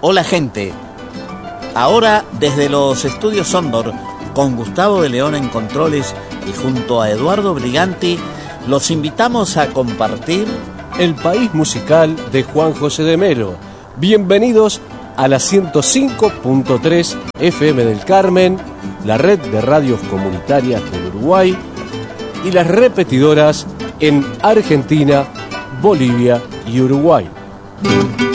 Hola gente, ahora desde los estudios Sondor, con Gustavo de León en controles y junto a Eduardo Briganti, los invitamos a compartir El País Musical de Juan José de Melo. Bienvenidos a la 105.3 FM del Carmen, la red de radios comunitarias del Uruguay y las repetidoras en Argentina, Bolivia y Uruguay.